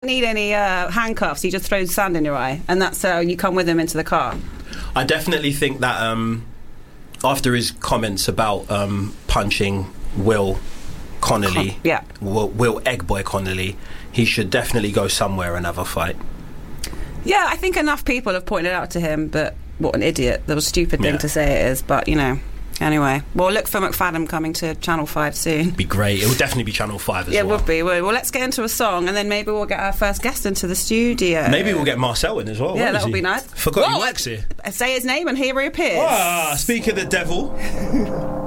need any handcuffs. He just throws sand in your eye, and that's how you come with him into the car. I definitely think that after his comments about punching Will Connolly, Will Eggboy Connolly, he should definitely go somewhere and have a fight. Yeah, I think enough people have pointed out to him, but what an idiot. That was a stupid thing to say it is, but, you know. Anyway, well, look for McFadden coming to Channel 5 soon. Be great. It would definitely be Channel 5 as well. Yeah, it would be. Well, let's get into a song, and then maybe we'll get our first guest into the studio. Maybe we'll get Marcel in as well. Yeah, that would be nice. Forgot he works here. Say his name and here he appears. Speak of the devil.